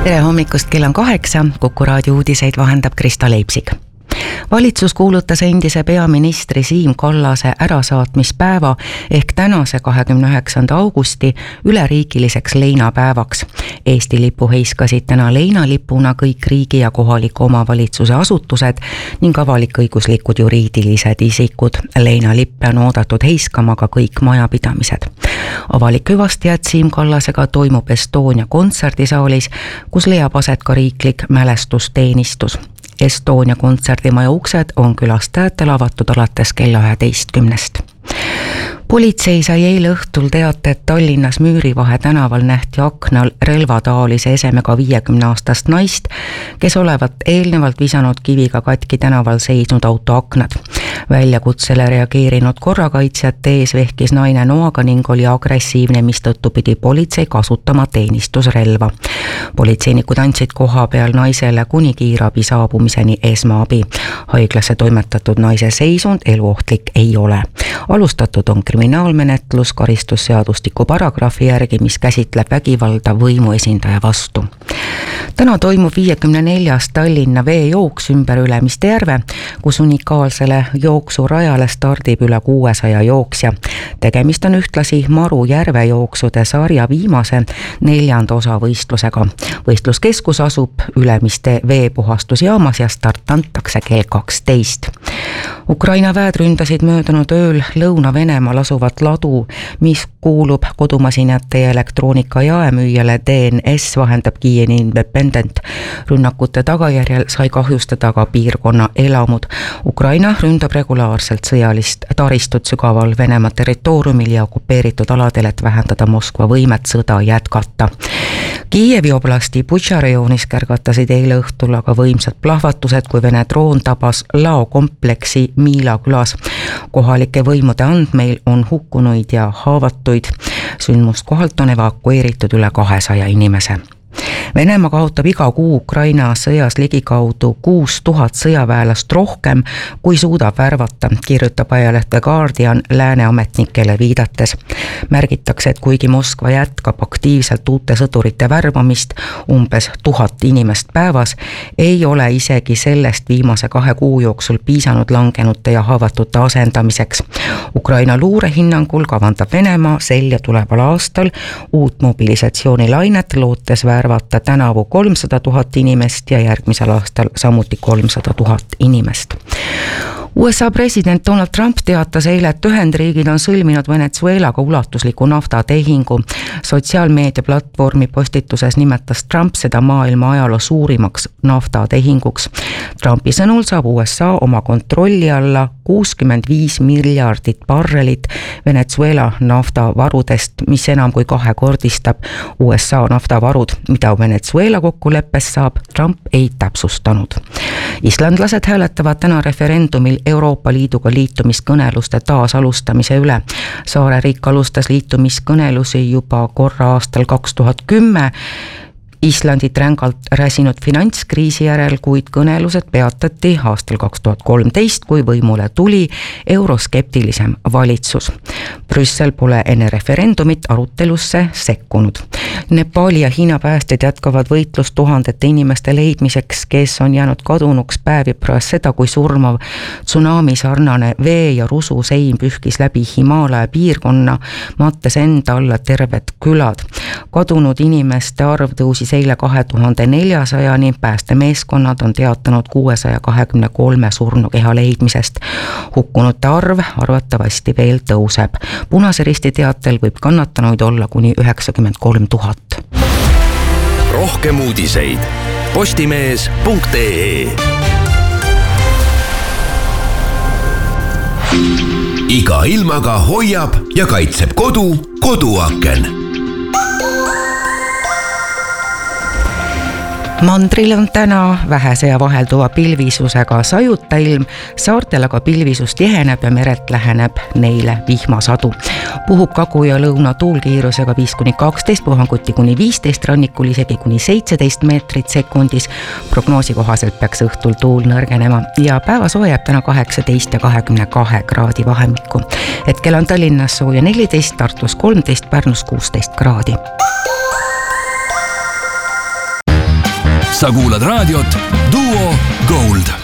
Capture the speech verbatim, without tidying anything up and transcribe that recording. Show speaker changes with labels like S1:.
S1: tere hommikust, kell on kaheksa, Kuku raadio uudiseid vahendab Krista Leipsik. Valitsus kuulutas endise peaministri Siim Kallase ärasaatmispäeva ehk tänase kahekümne üheksanda augusti üleriigiliseks leinapäevaks. Eesti lipu heiskasid täna leinalipuna kõik riigi ja kohaliku omavalitsuse asutused ning avalik-õiguslikud juriidilised isikud. Leinalippe on oodatud heiskama ka kõik majapidamised. Avalik hüvastijad Siim Kallasega toimub Estonia kontserdisaalis, kus leiab aset ka riiklik mälestusteenistus. Estonia kontserdimaja uksed on külastajatele avatud alates kella üheteistkümnest. Politsei sai eile õhtul teate, et Tallinnas Müürivahe tänaval nähti aknal relvataalise esemega viiekümne aastast naist, kes olevat eelnevalt visanud kiviga katki tänaval seisnud auto aknad. Väljakutsele reageerinud korrakaitsjate ees vehkis naine noaga ning oli agressiivne, mistõttu pidi politsei kasutama teenistusrelva. Politseinikud andsid koha peal naisele kuni kiirabi saabumiseni esmaabi. Haiglasse toimetatud naise seisund eluohtlik ei ole. Alustatud on kriminaalmenetlus karistusseadustiku paragrahvi järgi, mis käsitleb vägivalda võimuesindaja vastu. Täna toimub viiekümne neljas Tallinna veejooks ümber Ülemiste järve, kus unikaalsele jooksurajale stardib üle kuuesaja jooksja. Tegemist on ühtlasi Maru järvejooksude sarja viimase neljanda osa võistlusega. Võistluskeskus asub Ülemiste veepuhastusjaamas ja start antakse kell kaksteist. Ukraina väed ründasid möödunud ööl Lõuna-Venemaal asuvat ladu, mis kuulub kodumasinate ja elektroonika jaemüüjale D N S, vahendab Kyiv Independent. Rünnakute tagajärjel sai kahjustada ka piirkonna elamud. Ukraina ründab regulaarselt sõjalist taristut sügaval Venemaa territooriumil ja okupeeritud aladel, et vähendada Moskva võimet sõda jätkata. Kiievi oblasti Butša rajoonis kärgatasid eile õhtul aga võimsad plahvatused, kui Vene droon tabas laokompleksi Miila külas. Kohalike võimude andmeil on hukkunuid ja haavatuid. Sündmust kohalt on evakueeritud üle kahesaja inimese. Venemaa kaotab iga kuu Ukraina sõjas ligikaudu kuus tuhat sõjaväelast rohkem, kui suudab värvata, kirjutab ajaleht The Guardian lääne ametnikele viidates. Märgitakse, et kuigi Moskva jätkab aktiivselt uute sõdurite värvamist, umbes tuhat inimest päevas, ei ole isegi sellest viimase kahe kuu jooksul piisanud langenute ja haavatute asendamiseks. Ukraina luure hinnangul kavandab Venemaa sel ja tuleval aastal uut mobilisatsioonilainet, lootes värvata tänavu kolmsada tuhat inimest ja järgmisel aastal samuti kolmsada tuhat inimest. U S A president Donald Trump teatas eile, et Ühendriigid on sõlminud Venezuelaga ulatusliku naftatehingu. Sotsiaalmeedia platvormi postituses nimetas Trump seda maailma ajaloo suurimaks naftatehinguks. Trumpi sõnul saab U S A oma kontrolli alla kuuskümmend viis miljardit barrelit Venezuela naftavarudest, mis enam kui kahekordistab U S A naftavarud. Mida Venezuela kokkuleppes saab, Trump ei täpsustanud. Islandlased hääletavad täna referendumil Euroopa Liiduga liitumiskõneluste taasalustamise üle. Saareriik alustas liitumiskõnelusi juba korra aastal kaks tuhat kümme. Islandit rängalt räsinud finantskriisi järel, kuid kõnelused peatati aastal kaks tuhat kolmteist, kui võimule tuli euroskeptilisem valitsus. Brüssel pole enne referendumit arutelusse sekkunud. Nepali ja Hiina päästjad jätkavad võitlust tuhandete inimeste leidmiseks, kes on jäänud kadunuks päevi pärast seda, kui surmav tsunami sarnane vee ja rusu sein pühkis läbi Himaalaja piirkonna, mattes enda alla terved külad. Kadunud inimeste arv tõusis eile kahe tuhande neljasajani, päästemeeskonnad on teatanud kuuesaja kahekümne kolme surnukeha leidmisest. Hukkunute arv arvatavasti veel tõuseb. Punase Risti teatel võib kannatanuid olla kuni üheksakümmend kolm tuhat.
S2: Rohkem uudiseid postimees punkt ee. Iga ilmaga hoiab ja kaitseb kodu koduaken.
S1: Mandril on täna vähese ja vahelduva pilvisusega sajuta ilm, saartel aga pilvisus tiheneb ja merelt läheneb neile vihmasadu. Puhub kagu ja lõuna tuulkiirusega viis kuni kaksteist, puhanguti kuni viisteist, rannikul isegi kuni seitseteist meetrit sekundis. Prognoosi kohaselt peaks õhtul tuul nõrgenema ja päeva sooja jääb täna kaheksateist ja kahekümne kahe kraadi vahemikku. Hetkel on Tallinnas sooja neliteist, Tartus kolmteist, Pärnus kuusteist kraadi.
S3: sa kuulad raadiot Duo Gold.